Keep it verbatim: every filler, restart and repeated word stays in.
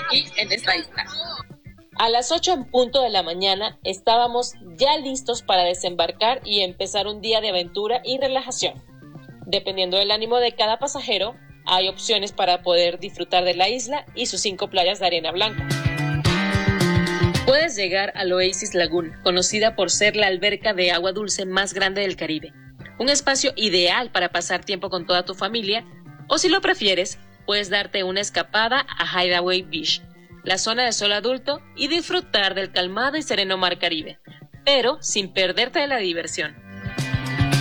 aquí en esta isla. A las ocho en punto de la mañana estábamos ya listos para desembarcar y empezar un día de aventura y relajación. Dependiendo del ánimo de cada pasajero, hay opciones para poder disfrutar de la isla y sus cinco playas de arena blanca. Puedes llegar al Oasis Lagoon, conocida por ser la alberca de agua dulce más grande del Caribe. Un espacio ideal para pasar tiempo con toda tu familia, o si lo prefieres, puedes darte una escapada a Hideaway Beach, la zona de sol adulto, y disfrutar del calmado y sereno mar Caribe, pero sin perderte de la diversión.